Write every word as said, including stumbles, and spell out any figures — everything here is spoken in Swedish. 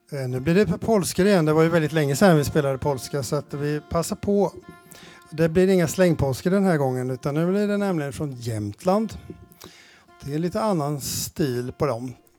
Eh, Nu blir det på polska igen. Det var ju väldigt länge sedan vi spelade polska så att vi passar på. Det blir inga slängpolska den här gången utan nu blir det nämligen från Jämtland. Det är lite annan stil på dem.